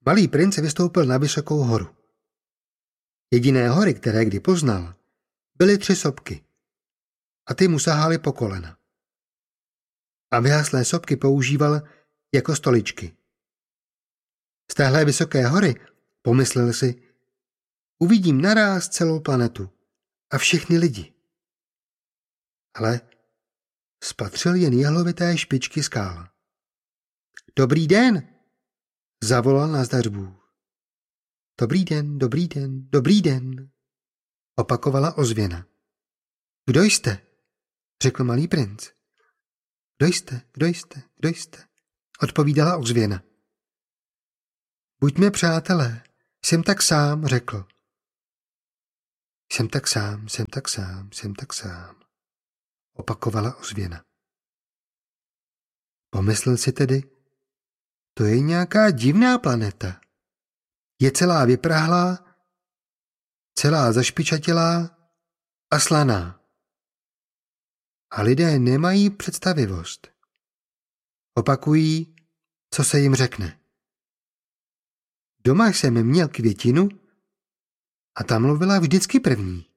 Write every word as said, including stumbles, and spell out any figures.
Malý princ vystoupil na vysokou horu. Jediné hory, které kdy poznal, byly tři sopky a ty mu sahaly po kolena. A vyhaslé sopky používal jako stoličky. Z téhle vysoké hory, pomyslel si, uvidím naráz celou planetu a všechny lidi. Ale spatřil jen jehlovité špičky skál. Dobrý den, zavolal nazdař Bůh. Dobrý den, dobrý den, dobrý den, opakovala ozvěna. Kdo jste? Řekl malý princ. Kdo jste, kdo jste, kdo jste? Odpovídala ozvěna. Buďme přátelé, jsem tak sám, řekl. Jsem tak sám, jsem tak sám, jsem tak sám, opakovala ozvěna. Pomyslel si tedy, to je nějaká divná planeta. Je celá vyprahlá, celá zašpičatělá a slaná. A lidé nemají představivost. Opakují, co se jim řekne. Doma jsem měl květinu a ta mluvila vždycky první.